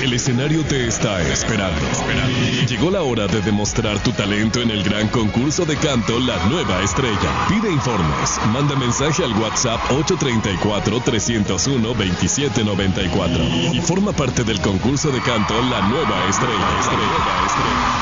El escenario te está esperando. Llegó la hora de demostrar tu talento en el gran concurso de canto La Nueva Estrella. Pide informes. Manda mensaje al WhatsApp 834-301-2794 y forma parte del concurso de canto La Nueva Estrella.